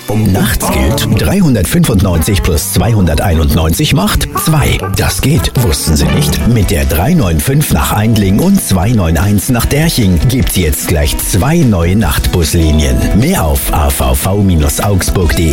Nachts gilt 395 plus 291 macht 2. Das geht, wussten Sie nicht? Mit der 395 nach Eindling und 291 nach Derching gibt's jetzt gleich 2 neue Nachtbuslinien. Mehr auf avv-augsburg.de.